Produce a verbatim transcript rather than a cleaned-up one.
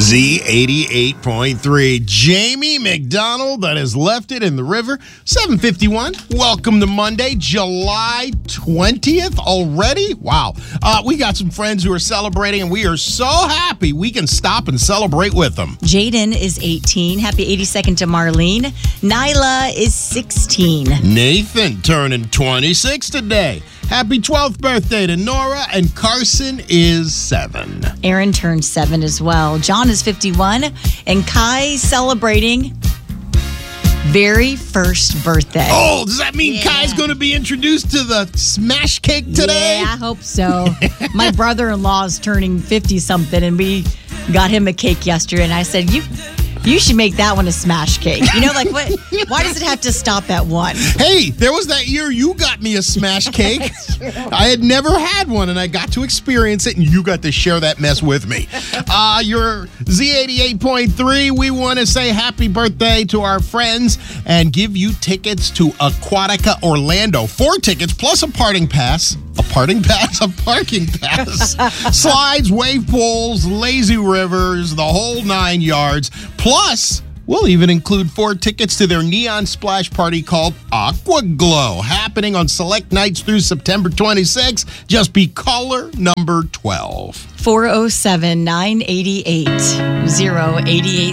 Z eighty-eight point three. Jamie McDonald that has left it in the river. seven fifty-one. Welcome to Monday, July twentieth already. Wow. Uh, we got some friends who are celebrating, and we are so happy we can stop and celebrate with them. Jaden is eighteen. Happy eighty-second to Marlene. Nyla is sixteen. Nathan turning twenty-six today. Happy twelfth birthday to Nora, and Carson is seven. Aaron turned seven as well. John is fifty-one, and Kai celebrating very first birthday. Oh, does that mean Yeah. Kai's going to be introduced to the smash cake today? Yeah, I hope so. My brother-in-law is turning fifty-something, and we got him a cake yesterday, and I said, you... You should make that one a smash cake. You know, like, what? Why does it have to stop at one? Hey, there was that year you got me a smash cake. I had never had one, and I got to experience it, and you got to share that mess with me. Uh, you're Z eighty-eight point three. We want to say happy birthday to our friends and give you tickets to Aquatica Orlando. Four tickets plus a parting pass. A parting pass? A parking pass. Slides, wave pools, lazy rivers, the whole nine yards. Plus, we'll even include four tickets to their neon splash party called Aqua Glow, happening on select nights through September twenty-sixth. Just be caller number twelve. four oh seven, nine eight eight, oh eight eight